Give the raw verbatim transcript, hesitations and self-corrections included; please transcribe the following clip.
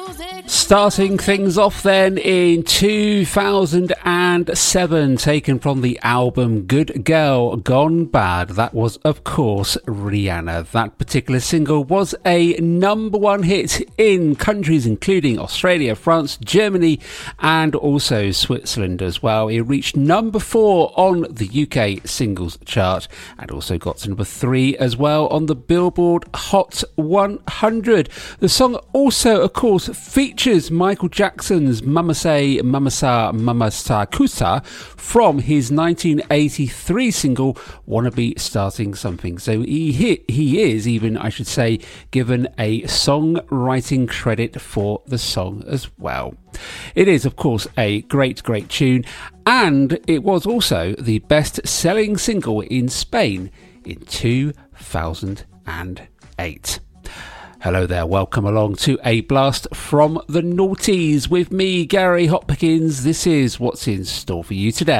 Starting things off then in two thousand seven, taken from the album Good Girl Gone Bad. That was, of course, Rihanna. That particular single was a number one hit in countries including Australia, France, Germany, and also Switzerland as well. It reached number four on the U K singles chart and also got to number three as well on the Billboard Hot one hundred. The song also, of course, features Michael Jackson's Mama Say, Mama Sa, Mama Sa Kusa from his nineteen eighty-three single Wanna Be Starting Something. So he hit, he is even, I should say, given a songwriting credit for the song as well. It is, of course, a great, great tune, and it was also the best-selling single in Spain in two thousand eight. Hello there, welcome along to A Blast from the Noughties with me, Gary Hopkins. This is what's in store for you today.